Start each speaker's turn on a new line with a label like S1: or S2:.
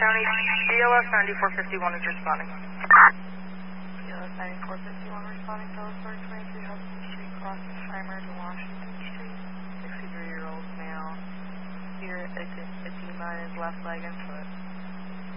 S1: County, BLS 9451 is responding.
S2: BLS 9451 responding to Ellsworth 23 Hudson Street, crossing Schreimer to Washington Street. 63-year-old male. Here, edema in his left leg and foot.